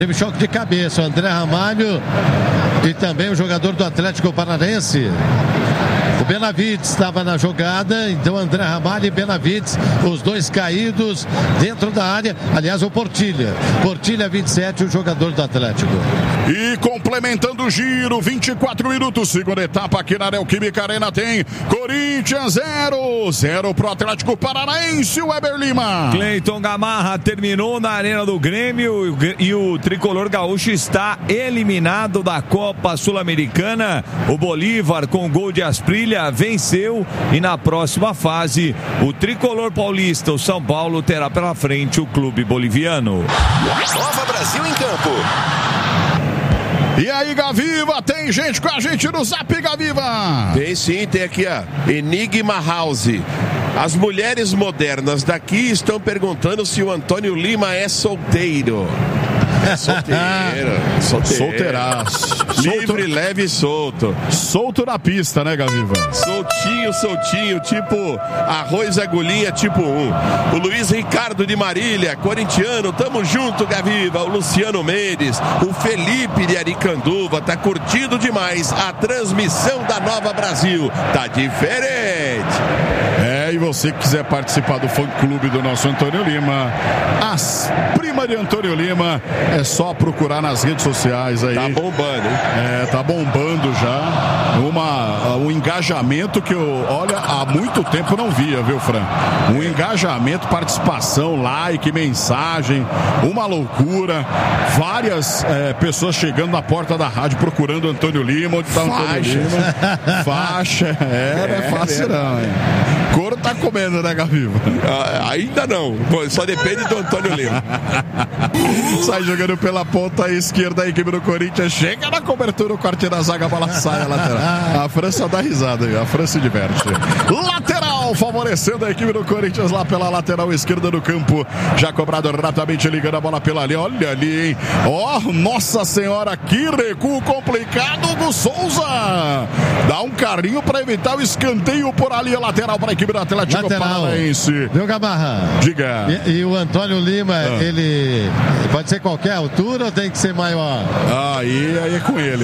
Teve choque de cabeça, o André Ramalho e também o jogador do Atlético Paranaense. O Benavides estava na jogada, então André Ramalho e Benavides, os dois caídos dentro da área. Aliás, o Portilha 27, o jogador do Atlético. E complementando o giro, 24 minutos, segunda etapa aqui na Neoquímica Arena tem Corinthians 0 pro Atlético Paranaense, o Weber Lima. Cleiton Gamarra terminou na Arena do Grêmio e o tricolor gaúcho está eliminado da Copa Sul-Americana. O Bolívar, com gol de Asprilha, venceu e na próxima fase o tricolor paulista, o São Paulo, terá pela frente o clube boliviano. Nova Brasil em campo. E aí, Gaviva, tem gente com a gente no Zap, Gaviva? Tem sim, tem aqui a Enigma House. As mulheres modernas daqui estão perguntando se o Antônio Lima é solteiro. É solteiraço. Livre, leve e solto. Solto na pista, né, Gaviva? Soltinho, tipo arroz agulhinha tipo 1. O Luiz Ricardo de Marília, corintiano, tamo junto, Gaviva. O Luciano Mendes, o Felipe de Aricanduva, tá curtindo demais a transmissão da Nova Brasil. Tá diferente. E você que quiser participar do fã-clube do nosso Antônio Lima, as primas de Antônio Lima, é só procurar nas redes sociais aí. Tá bombando, hein? Tá bombando já. Um engajamento que eu, olha, há muito tempo não via, viu, Fran? Um engajamento, participação, like, mensagem, uma loucura. Várias pessoas chegando na porta da rádio procurando Antônio Lima. Onde tá o Antônio Lima? Faixa. Não é fácil não, hein? Couro tá comendo, né, Gaviva? Ainda não. Só depende do Antônio Lima. Sai jogando pela ponta esquerda a equipe do Corinthians. Chega na cobertura, o corte da zaga, a bola sai a lateral. A França dá risada aí, a França se diverte. Lateral, favorecendo a equipe do Corinthians lá pela lateral esquerda do campo. Já cobrado rapidamente, ligando a bola pela linha. Olha ali, hein? Nossa senhora, que recuo complicado do Souza. Dá um carrinho para evitar o escanteio por ali, a lateral para a equipe do Atlético Paranaense. Viu, Gamarra? Diga. E o Antônio Lima, ele pode ser qualquer altura ou tem que ser maior? Aí é com ele.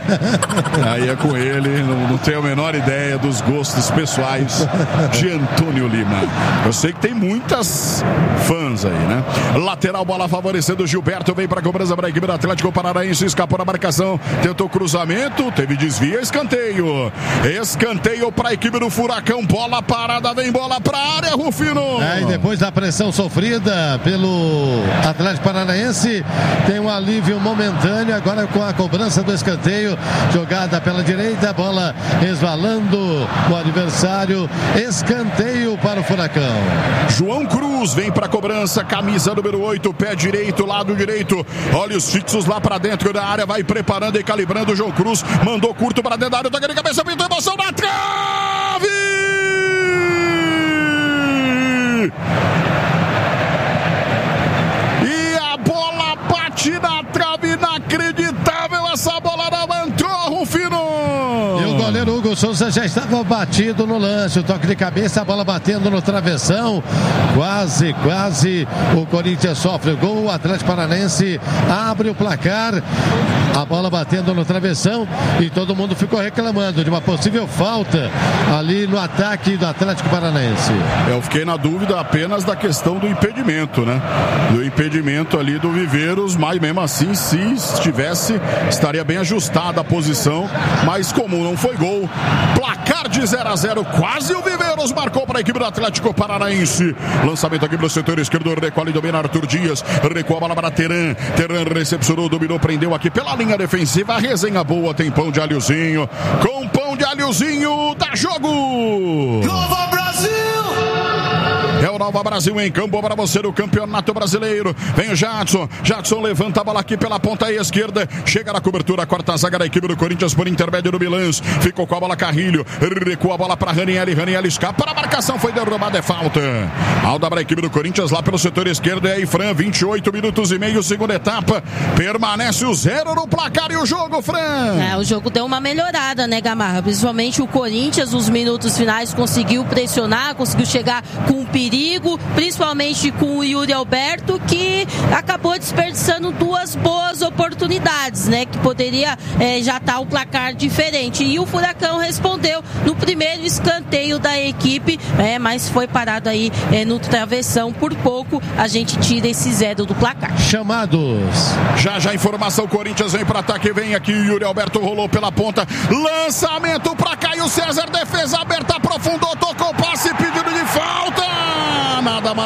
Aí é com ele. Não tenho a menor ideia dos gostos pessoais de Antônio Lima. Eu sei que tem muitas fãs aí, né? Lateral, bola favorecendo o Gilberto, vem para a cobrança para a equipe do Atlético Paranaense, escapou na marcação, tentou cruzamento, teve desvio, escanteio para a equipe do Furacão, bola parada, vem bola para a área, Rufino. E depois da pressão sofrida pelo Atlético Paranaense, tem um alívio momentâneo agora com a cobrança do escanteio, jogada pela direita, bola resvalando o adversário, escanteio para o Furacão. João Cruz vem para a cobrança, camisa número 8, pé direito, lado direito, olhos fixos lá para dentro da área, vai preparando e calibrando o João Cruz, mandou curto para dentro da área, toca de cabeça, pintou emoção na trave! E a bola bate na trave, inacreditável, essa bola não entrou, Rufino! E o goleiro Hugo Souza já estava batido no lance, o toque de cabeça, a bola batendo no travessão, quase o Corinthians sofre o gol, o Atlético Paranaense abre o placar, a bola batendo no travessão e todo mundo ficou reclamando de uma possível falta ali no ataque do Atlético Paranaense. Eu fiquei na dúvida apenas da questão do impedimento, né? Do impedimento ali do Viveiros, mas mesmo assim, se estivesse, estaria bem ajustada a posição, mas como não foi gol, placar de 0-0, quase o Viveiros marcou para a equipe do Atlético Paranaense. Lançamento aqui para o setor esquerdo, recolhe, domina Arthur Dias, recua a bola para Teran recepcionou, dominou, prendeu aqui pela linha defensiva, a resenha boa, tem pão de alhozinho, com pão de alhozinho, dá jogo! Nova Brasil! É o Nova Brasil em campo para você do Campeonato Brasileiro. Vem o Jadson levanta a bola aqui pela ponta esquerda, chega na cobertura, corta a zaga da equipe do Corinthians por intermédio do Milans, ficou com a bola Carrilho, recua a bola para Ranieri escapa para a marcação, foi derrubada, é falta. Falta para a equipe do Corinthians lá pelo setor esquerdo, é aí Fran, 28 minutos e meio, segunda etapa, permanece o 0 no placar e o jogo, Fran. O jogo deu uma melhorada, né, Gamarra? Principalmente o Corinthians, os minutos finais conseguiu pressionar, conseguiu chegar com perigo perigo, principalmente com o Yuri Alberto, que acabou desperdiçando 2 boas oportunidades, né? Que poderia já estar o placar diferente. E o Furacão respondeu no primeiro escanteio da equipe, mas foi parado aí no travessão. Por pouco a gente tira esse 0 do placar. Chamados. Já informação, Corinthians vem para ataque, vem aqui, Yuri Alberto rolou pela ponta, lançamento para Caio César, defesa aberta, aprofundou, tocou passe, pedido de falta, nada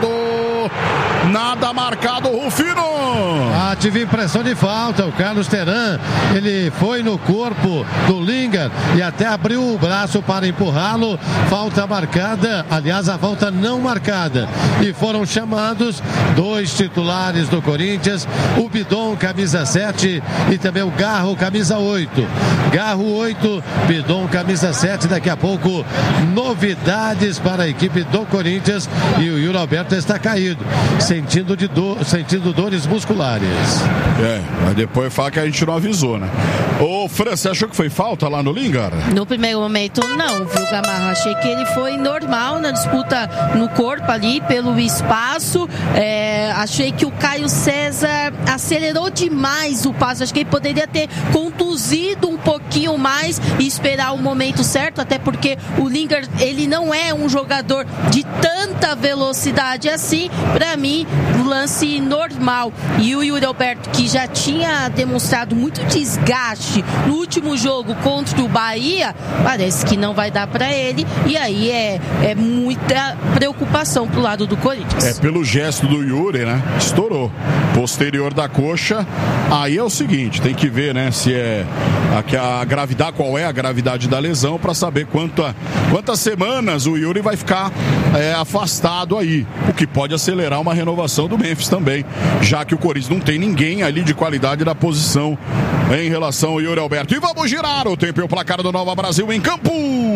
marcado, Rufino. Tive impressão de falta, o Carlos Teran, ele foi no corpo do Lingard e até abriu o braço para empurrá-lo, falta marcada, aliás a falta não marcada, e foram chamados 2 titulares do Corinthians, o Bidon, camisa 7, e também o Garro, camisa 8. Garro 8, Bidon, camisa 7. Daqui a pouco, novidades para a equipe do Corinthians, e o Yuri Alberto está caído, sentindo dores musculares. Mas depois fala que a gente não avisou, né? Ô, Fran, você achou que foi falta lá no Lingard? No primeiro momento não, viu, Gamarra? Achei que ele foi normal na disputa no corpo ali, pelo espaço. Achei que o Caio César acelerou demais o passo. Acho que ele poderia ter conduzido um pouquinho mais e esperar o momento certo, até porque o Lingard, ele não é um jogador de tanta velocidade assim. Para mim, o lance normal. E o Yuri Alberto, que já tinha demonstrado muito desgaste no último jogo contra o Bahia, parece que não vai dar para ele, e aí é muita preocupação pro lado do Corinthians. Pelo gesto do Yuri, né? Estourou. Posterior da coxa. Aí é o seguinte, tem que ver, né, se a gravidade, qual é a gravidade da lesão, para saber quantas semanas o Yuri vai ficar afastado aí, o que pode acelerar uma renovação do Memphis também, já que o Corinthians não tem ninguém ali de qualidade da posição em relação ao Yuri Alberto. E vamos girar o tempo e o placar do Nova Brasil em campo.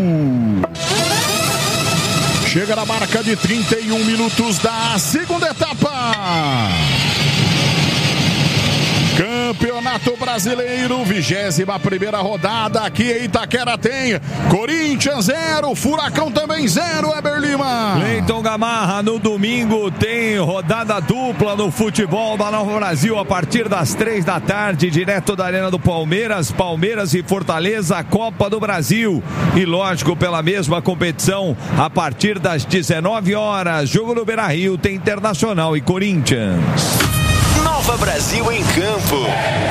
Chega na marca de 31 minutos da segunda etapa. Campeonato Brasileiro, 21ª rodada, aqui em Itaquera tem Corinthians 0, Furacão também 0, Eber Lima. Cleiton Gamarra, no domingo tem rodada dupla no futebol da Nova Brasil, a partir das 3 da tarde, direto da Arena do Palmeiras e Fortaleza, Copa do Brasil, e lógico, pela mesma competição, a partir das 19 horas, jogo no Beira-Rio, tem Internacional e Corinthians. Nova Brasil em campo.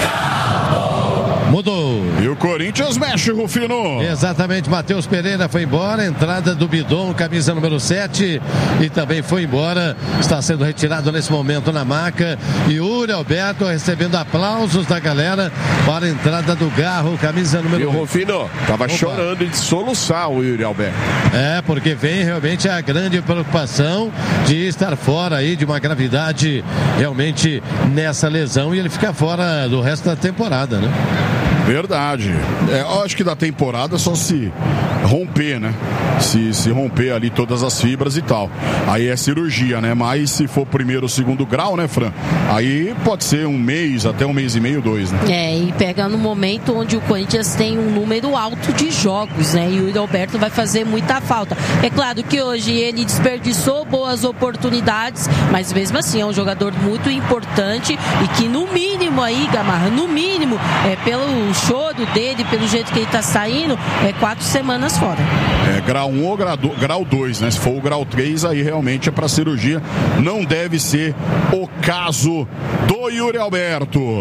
Mudou. E o Corinthians mexe, Rufino. Exatamente, Matheus Pereira foi embora, entrada do Bidon, camisa número 7, e também foi embora, está sendo retirado nesse momento na maca, e Yuri Alberto recebendo aplausos da galera para a entrada do Garro, camisa número 8. E o Rufino tava chorando de soluçar o Yuri Alberto. Porque vem realmente a grande preocupação de estar fora aí de uma gravidade realmente nessa lesão, e ele fica fora do resto da temporada, né? Verdade. Eu acho que da temporada só se romper, né? Se romper ali todas as fibras e tal. Aí é cirurgia, né? Mas se for primeiro ou segundo grau, né, Fran? Aí pode ser um mês, até um mês e meio, 2, né? E pega no momento onde o Corinthians tem um número alto de jogos, né? E o Yuri Alberto vai fazer muita falta. É claro que hoje ele desperdiçou boas oportunidades, mas mesmo assim é um jogador muito importante e que no mínimo aí, Gamarra, no mínimo, pelo choro dele, pelo jeito que ele tá saindo, 4 semanas fora. Grau 1 ou grau 2, né? Se for o grau 3, aí realmente é para cirurgia. Não deve ser o caso do Yuri Alberto.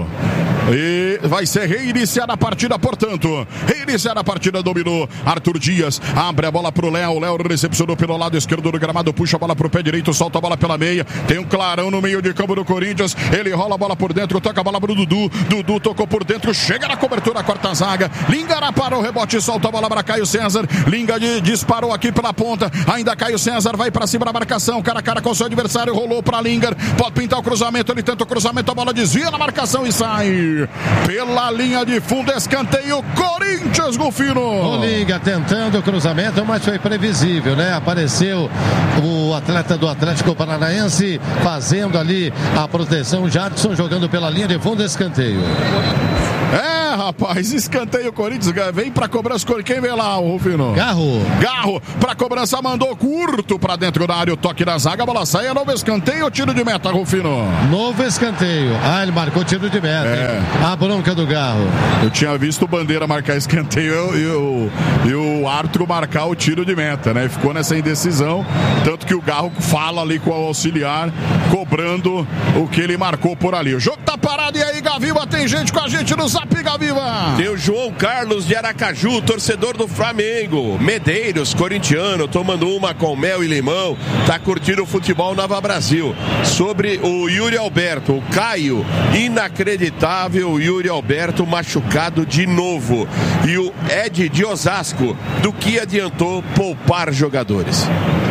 E vai ser reiniciada a partida, portanto. Reiniciada a partida, dominou Arthur Dias. Abre a bola pro Léo. Léo recepcionou pelo lado esquerdo do gramado. Puxa a bola pro pé direito. Solta a bola pela meia. Tem um clarão no meio de campo do Corinthians. Ele rola a bola por dentro. Toca a bola pro Dudu. Dudu tocou por dentro. Chega na cobertura, corta a zaga. Lingard parou o rebote. Solta a bola para Caio César. Lingard disparou aqui pela ponta. Ainda Caio César vai pra cima da marcação. Cara a cara com o seu adversário. Rolou pra Lingard. Pode pintar o cruzamento. Ele tenta o cruzamento. A bola desvia na marcação e sai. Pela linha de fundo, escanteio, Corinthians, Rufino. O Lingard tentando o cruzamento, mas foi previsível, né? Apareceu o atleta do Atlético Paranaense fazendo ali a proteção. Jadson jogando pela linha de fundo, escanteio. rapaz, escanteio Corinthians, vem pra cobrança, quem vem lá, o Rufino? Garro, pra cobrança, mandou curto pra dentro da área, o toque da zaga, a bola sai, é novo escanteio ou tiro de meta, Rufino? Novo escanteio, ele marcou tiro de meta, a bronca do Garro. Eu tinha visto o Bandeira marcar escanteio e o Arthur marcar o tiro de meta, né? Ficou nessa indecisão, tanto que o Garro fala ali com o auxiliar, cobrando o que ele marcou por ali. O jogo tá parado, e aí, Gaviva, tem gente com a gente no Zap, Gaviva. Tem o João Carlos de Aracaju, torcedor do Flamengo. Medeiros, corintiano, tomando uma com mel e limão, tá curtindo o futebol Nova Brasil. Sobre o Yuri Alberto, o Caio, inacreditável, o Yuri Alberto machucado de novo. E o Ed de Osasco, do que adiantou poupar jogadores.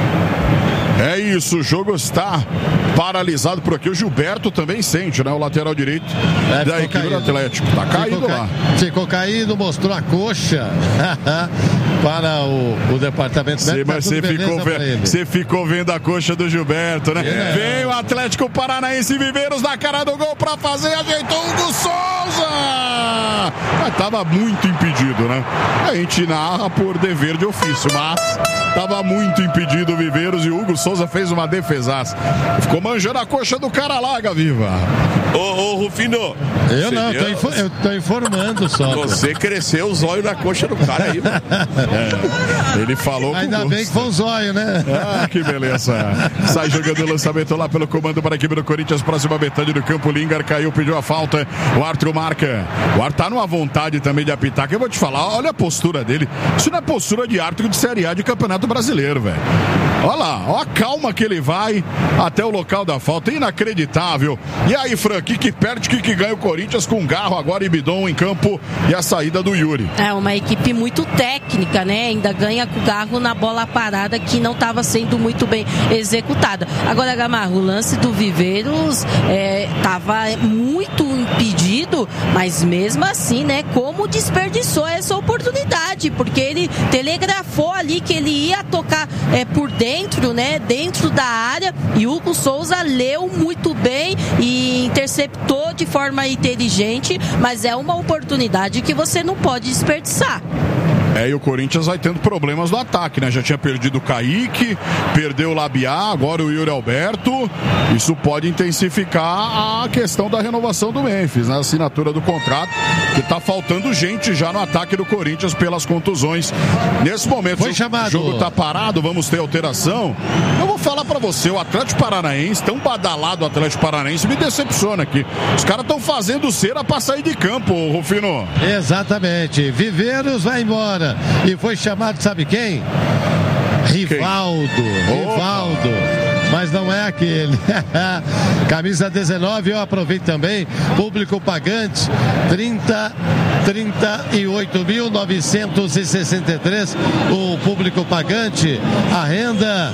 É isso, o jogo está paralisado por aqui. O Gilberto também sente, né? O lateral direito da equipe do Atlético. Tá caído lá. Ficou caído, mostrou a coxa para o departamento médico. Mas você ficou vendo a coxa do Gilberto, né? Vem o Atlético Paranaense, Viveiros na cara do gol para fazer, ajeitou o Hugo Souza! Mas tava muito impedido, né? A gente narra por dever de ofício, mas tava muito impedido o Viveiros e o Hugo Souza fez uma defesaça. Ficou manjando a coxa do cara lá, Gaviva. Ô, Rufino. Eu tô informando só. Você cresceu os olhos na coxa do cara aí, mano. Ele falou com ainda bem que foi um zóio, né? Que beleza. Sai jogando o lançamento lá pelo comando para a equipe do Corinthians, próxima metade do campo. Lingard caiu, pediu a falta. O Arthur marca. O Arthur tá numa vontade também de apitar, que eu vou te falar, olha a postura dele. Isso não é postura de Arthur de Série A de Campeonato Brasileiro, velho. Olha lá, olha a calma que ele vai até o local da falta, inacreditável. E aí, Fran, que perde, que ganha o Corinthians com Garro agora e Bidon em campo e a saída do Yuri. É uma equipe muito técnica, né? Ainda ganha com o Garro na bola parada que não estava sendo muito bem executada. Agora, Gamarro, o lance do Viveiros estava muito impedido, mas mesmo assim, né? Como desperdiçou essa oportunidade, porque ele telegrafou ali que ele ia tocar por dentro, né? Dentro da área, e o Hugo Souza leu muito bem e interceptou de forma inteligente, mas é uma oportunidade que você não pode desperdiçar. E o Corinthians vai tendo problemas no ataque, né? Já tinha perdido o Kaique, perdeu o Labiá, agora o Yuri Alberto. Isso pode intensificar a questão da renovação do Memphis, né? A assinatura do contrato, que tá faltando gente já no ataque do Corinthians pelas contusões. Nesse momento, o jogo tá parado, vamos ter alteração. Eu vou falar pra você, o Atlético Paranaense, tão badalado o Atlético Paranaense, me decepciona aqui. Os caras estão fazendo cera pra sair de campo, Rufino. Exatamente. Viveiros vai embora. E foi chamado, sabe quem? Rivaldo. Mas não é aquele. Camisa 19, eu aproveito também. Público pagante, 38.963. O público pagante, a renda,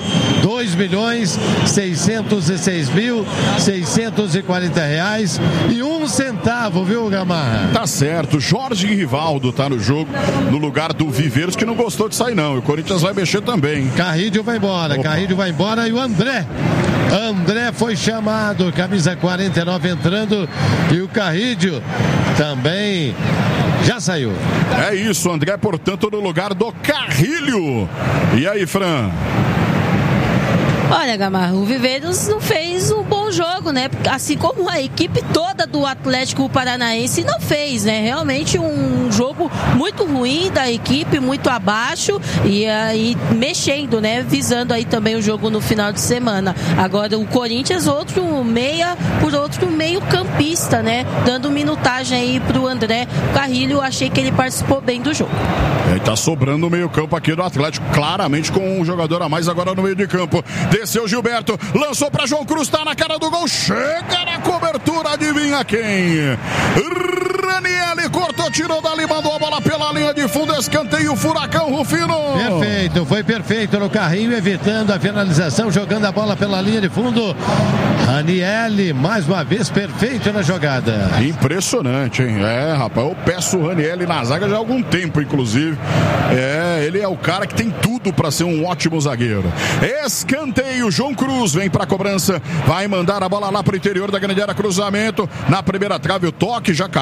R$2.600.640,01, viu, Gamarra? Tá certo. Jorge Rivaldo tá no jogo, no lugar do Viveiros, que não gostou de sair, não. E o Corinthians vai mexer também. Carrídio vai embora. E o André foi chamado, camisa 49 entrando, e o Carrídio também já saiu. É isso, André, portanto, no lugar do Carrilho. E aí, Fran? Olha, Gamarro, o Viveiros não fez um bom jogo, né? Assim como a equipe toda do Atlético Paranaense não fez, né? Realmente um jogo muito ruim da equipe, muito abaixo, e aí mexendo, né? Visando aí também o jogo no final de semana. Agora o Corinthians, outro meia por outro meio campista, né? Dando minutagem aí pro André Carrilho. Achei que ele participou bem do jogo. E tá sobrando o meio campo aqui do Atlético, claramente com um jogador a mais agora no meio de campo. Desceu Gilberto, lançou para João Cruz, tá na cara do gol, chega na cobertura, adivinha quem? Ranieri cortou, tirou dali, mandou a bola pela linha de fundo, escanteio, Furacão, Rufino. Perfeito, foi perfeito no carrinho, evitando a finalização, jogando a bola pela linha de fundo. Ranieri, mais uma vez, perfeito na jogada. Impressionante, hein? Rapaz, eu peço o Ranieri na zaga já há algum tempo, inclusive. Ele é o cara que tem tudo para ser um ótimo zagueiro. Escanteio, João Cruz vem para a cobrança, vai mandar a bola lá para o interior da grande área, cruzamento, na primeira trave o toque, já caiu o jogador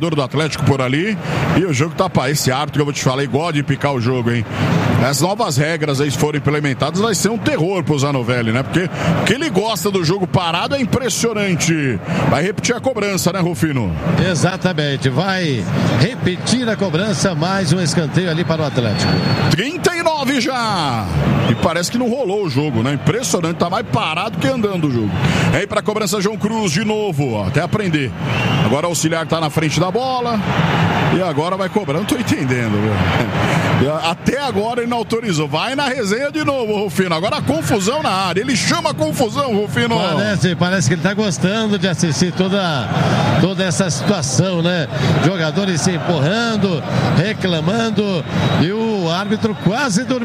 jogador do Atlético por ali. E o jogo tá para esse árbitro que eu vou te falar, gosta de picar o jogo, hein? As novas regras aí, se forem implementadas, vai ser um terror pro Zanovelli, né? Porque o que ele gosta do jogo parado é impressionante. Vai repetir a cobrança, né, Rufino? Exatamente, vai repetir a cobrança, mais um escanteio ali para o Atlético. 39 já! E parece que não rolou o jogo, né? Impressionante, tá mais parado que andando o jogo. Aí pra cobrança João Cruz de novo, ó, até aprender. Agora o auxiliar tá na frente da bola e agora vai cobrar, não tô entendendo, viu? Até agora ele não autorizou. Vai na resenha de novo, Rufino. Agora a confusão na área. Ele chama a confusão, Rufino. Parece que ele tá gostando de assistir toda essa situação, né? Jogadores se empurrando, reclamando e o árbitro quase dormiu.